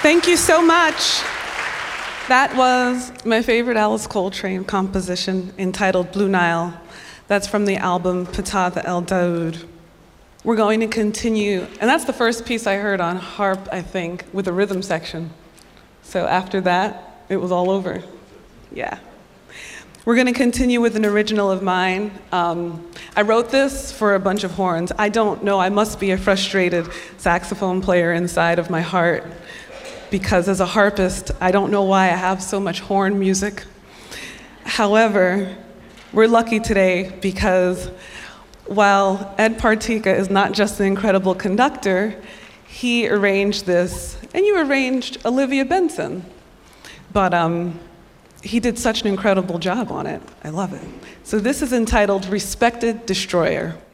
Thank you so much. That was my favorite Alice Coltrane composition entitled Blue Nile. That's from the album Patah El Daoud. We're going to continue, and that's the first piece I heard on harp, I think, with a rhythm section. So after that, it was all over. Yeah. We're going to continue with an original of mine. I wrote this for a bunch of horns. I don't know, I must be a frustrated saxophone player inside of my heart, because as a harpist, I don't know why I have so much horn music. However, we're lucky today because while Ed Partika is not just an incredible conductor, he arranged this, and you arranged Olivia Benson. But he did such an incredible job on it. I love it. So this is entitled Respected Destroyer.